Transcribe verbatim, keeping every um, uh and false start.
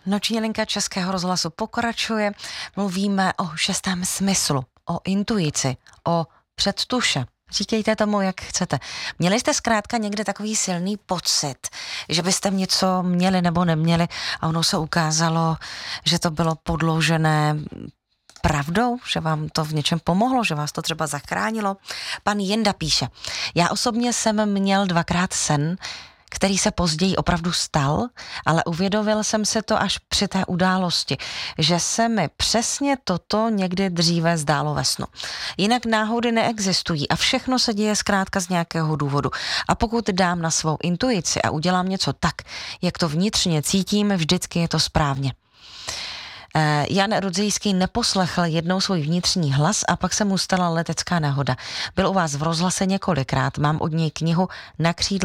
Noční linka Českého rozhlasu pokračuje. Mluvíme o šestém smyslu, o intuici, o předtuše. Říkejte tomu, jak chcete. Měli jste zkrátka někde takový silný pocit, že byste něco měli nebo neměli a ono se ukázalo, že to bylo podložené pravdou, že vám to v něčem pomohlo, že vás to třeba zachránilo? Pan Jenda píše, já osobně jsem měl dvakrát sen, který se později opravdu stal, ale uvědomil jsem se to až při té události, že se mi přesně toto někdy dříve zdálo ve snu. Jinak náhody neexistují a všechno se děje zkrátka z nějakého důvodu. A pokud dám na svou intuici a udělám něco tak, jak to vnitřně cítím, vždycky je to správně. Jan Rudzijský neposlechl jednou svůj vnitřní hlas a pak se mu stala letecká nehoda. Byl u vás v rozhlase několikrát, mám od něj knihu Na křídle